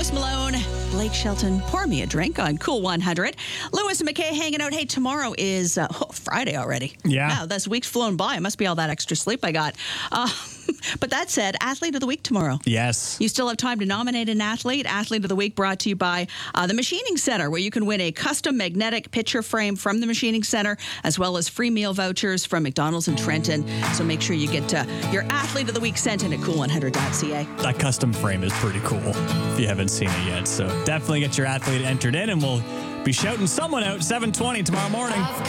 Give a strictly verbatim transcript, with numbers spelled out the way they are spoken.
Post Malone, Blake Shelton, Pour Me a Drink on Cool one hundred. Lewis and McKay hanging out. Hey, tomorrow is uh, oh, Friday already. Yeah. Wow, this week's flown by. It must be all that extra sleep I got. Uh, but that said, Athlete of the Week tomorrow. Yes. You still have time to nominate an athlete. Athlete of the Week brought to you by uh, the Machining Center, where you can win a custom magnetic picture frame from the Machining Center, as well as free meal vouchers from McDonald's in Trenton. So make sure you get uh, your Athlete of the Week sent in at cool one hundred dot c a. That custom frame is pretty cool if you haven't seen it yet. So definitely get your athlete entered in, and we'll be shouting someone out seven twenty tomorrow morning.